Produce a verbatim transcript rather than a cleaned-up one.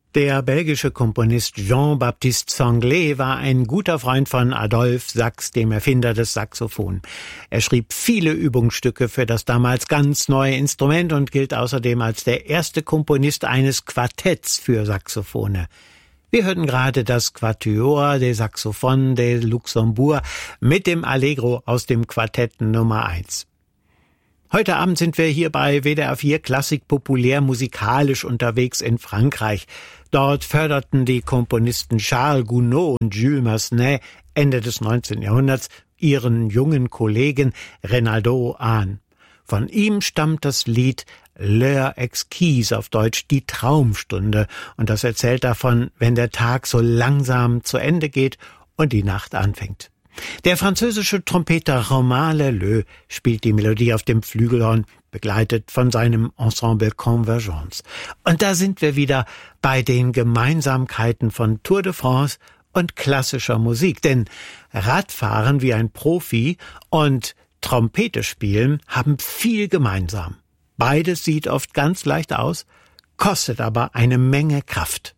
Der belgische Komponist Jean-Baptiste Sanglet war ein guter Freund von Adolphe Sax, dem Erfinder des Saxophon. Er schrieb viele Übungsstücke für das damals ganz neue Instrument und gilt außerdem als der erste Komponist eines Quartetts für Saxophone. Wir hörten gerade das Quatuor des Saxophones de Luxembourg mit dem Allegro aus dem Quartett Nummer eins. Heute Abend sind wir hier bei W D R vier Klassik populär musikalisch unterwegs in Frankreich. Dort förderten die Komponisten Charles Gounod und Jules Massenet Ende des neunzehnten Jahrhunderts ihren jungen Kollegen Renaudot an. Von ihm stammt das Lied L'heure exquise, auf Deutsch die Traumstunde, und das erzählt davon, wenn der Tag so langsam zu Ende geht und die Nacht anfängt. Der französische Trompeter Romain Leleu spielt die Melodie auf dem Flügelhorn, begleitet von seinem Ensemble Convergence. Und da sind wir wieder bei den Gemeinsamkeiten von Tour de France und klassischer Musik. Denn Radfahren wie ein Profi und Trompete spielen haben viel gemeinsam. Beides sieht oft ganz leicht aus, kostet aber eine Menge Kraft.